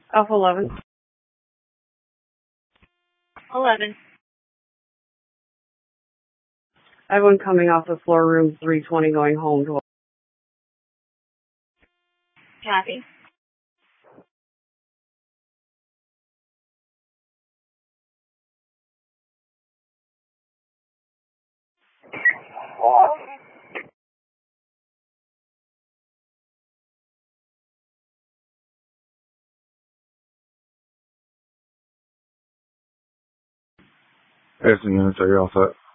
Alpha 11. 11. Everyone coming off the floor, room 320, going home to. Copy. Edison units, are you all set?